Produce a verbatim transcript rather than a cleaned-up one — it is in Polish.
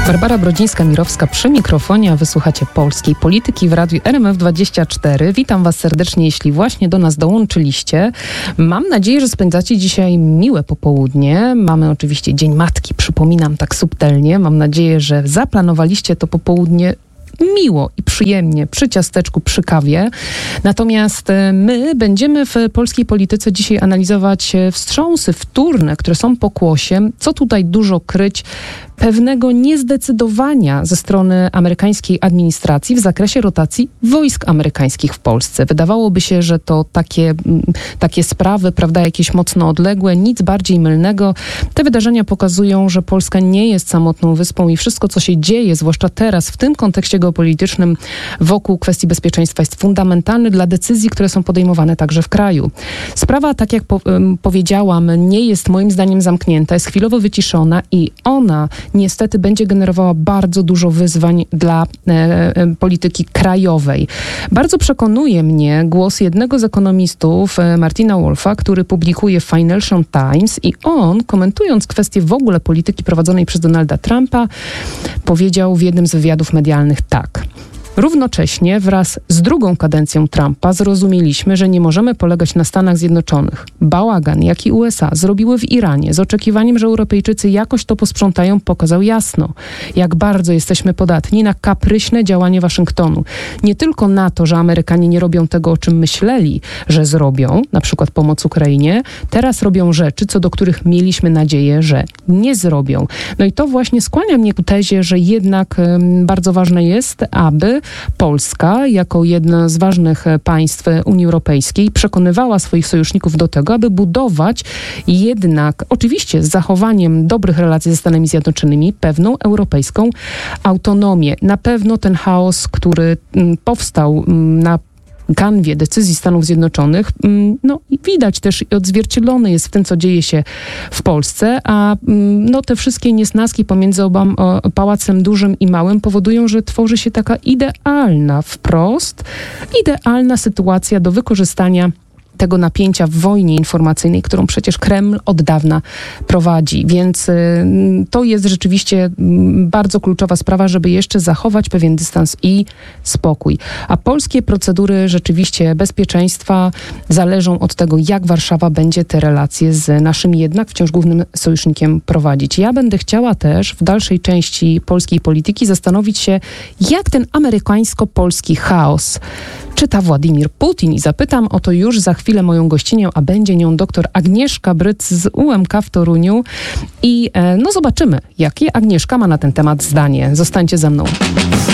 Barbara Brodzińska-Mirowska przy mikrofonie, a wysłuchacie Polskiej Polityki w Radiu R M F dwadzieścia cztery. Witam Was serdecznie, jeśli właśnie do nas dołączyliście. Mam nadzieję, że spędzacie dzisiaj miłe popołudnie. Mamy oczywiście Dzień Matki, przypominam tak subtelnie. Mam nadzieję, że zaplanowaliście to popołudnie miło i przyjemnie, przy ciasteczku, przy kawie. Natomiast my będziemy w polskiej polityce dzisiaj analizować wstrząsy wtórne, które są pokłosiem. Co tutaj dużo kryć? Pewnego niezdecydowania ze strony amerykańskiej administracji w zakresie rotacji wojsk amerykańskich w Polsce. Wydawałoby się, że to takie, takie sprawy, prawda, jakieś mocno odległe, nic bardziej mylnego. Te wydarzenia pokazują, że Polska nie jest samotną wyspą i wszystko, co się dzieje, zwłaszcza teraz, w tym kontekście geopolitycznym wokół kwestii bezpieczeństwa, jest fundamentalny dla decyzji, które są podejmowane także w kraju. Sprawa, tak jak po, um, powiedziałam, nie jest moim zdaniem zamknięta, jest chwilowo wyciszona i ona niestety będzie generowała bardzo dużo wyzwań dla e, e, polityki krajowej. Bardzo przekonuje mnie głos jednego z ekonomistów, e, Martina Wolfa, który publikuje w Financial Times i on, komentując kwestię w ogóle polityki prowadzonej przez Donalda Trumpa, powiedział w jednym z wywiadów medialnych tak. Równocześnie wraz z drugą kadencją Trumpa zrozumieliśmy, że nie możemy polegać na Stanach Zjednoczonych. Bałagan, jaki U S A zrobiły w Iranie z oczekiwaniem, że Europejczycy jakoś to posprzątają, pokazał jasno, jak bardzo jesteśmy podatni na kapryśne działanie Waszyngtonu. Nie tylko na to, że Amerykanie nie robią tego, o czym myśleli, że zrobią, na przykład pomoc Ukrainie, teraz robią rzeczy, co do których mieliśmy nadzieję, że nie zrobią. No i to właśnie skłania mnie ku tezie, że jednak um, bardzo ważne jest, aby Polska, jako jedno z ważnych państw Unii Europejskiej, przekonywała swoich sojuszników do tego, aby budować jednak, oczywiście z zachowaniem dobrych relacji ze Stanami Zjednoczonymi, pewną europejską autonomię. Na pewno ten chaos, który m, powstał m, na kanwie decyzji Stanów Zjednoczonych, no i widać też i odzwierciedlony jest w tym, co dzieje się w Polsce, a no te wszystkie niesnaski pomiędzy Obam, o, Pałacem Dużym i Małym powodują, że tworzy się taka idealna, wprost idealna sytuacja do wykorzystania tego napięcia w wojnie informacyjnej, którą przecież Kreml od dawna prowadzi. Więc y, to jest rzeczywiście y, bardzo kluczowa sprawa, żeby jeszcze zachować pewien dystans i spokój. A polskie procedury rzeczywiście bezpieczeństwa zależą od tego, jak Warszawa będzie te relacje z naszym jednak wciąż głównym sojusznikiem prowadzić. Ja będę chciała też w dalszej części polskiej polityki zastanowić się, jak ten amerykańsko-polski chaos czyta Władimir Putin i zapytam o to już za chwilę moją gościnię, a będzie nią dr Agnieszka Bryc z U M K w Toruniu i e, no zobaczymy, jakie Agnieszka ma na ten temat zdanie. Zostańcie ze mną.